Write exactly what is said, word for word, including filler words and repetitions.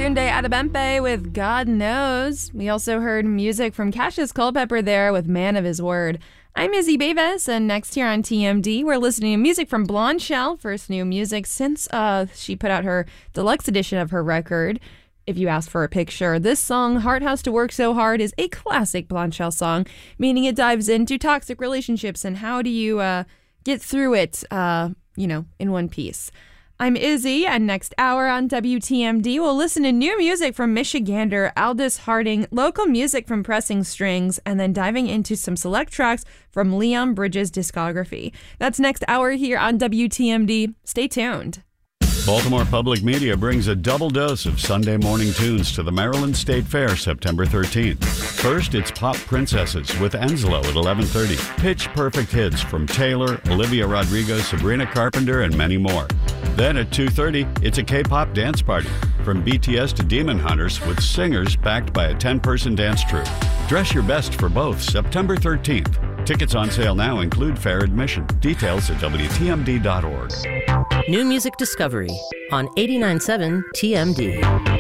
Tunde Adebempe with God Knows. We also heard music from Cassius Culpepper there with Man of His Word. I'm Izzy Beavis, and next here on T M D, we're listening to music from Blonde Shell, first new music since uh, she put out her deluxe edition of her record. If you ask for a picture, this song, Heart Has to Work So Hard, is a classic Blonde Shell song, meaning it dives into toxic relationships and how do you uh, get through it, uh, you know, in one piece. I'm Izzy, and next hour on W T M D, we'll listen to new music from Michigander Aldous Harding, local music from Pressing Strings, and then diving into some select tracks from Leon Bridges' discography. That's next hour here on W T M D. Stay tuned. Baltimore Public Media brings a double dose of Sunday morning tunes to the Maryland State Fair September thirteenth. First, it's Pop Princesses with Enslow at eleven thirty. Pitch Perfect hits from Taylor, Olivia Rodrigo, Sabrina Carpenter, and many more. Then at two thirty, it's a K-pop dance party from B T S to Demon Hunters with singers backed by a ten-person dance troupe. Dress your best for both September thirteenth. Tickets on sale now include fair admission. Details at W T M D dot org. New music discovery on eighty-nine point seven T M D.